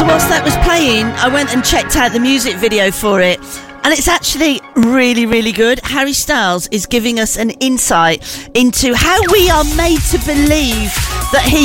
So whilst that was playing, I went and checked out the music video for it, and it's actually really, really good. Harry Styles is giving us an insight into how we are made to believe that he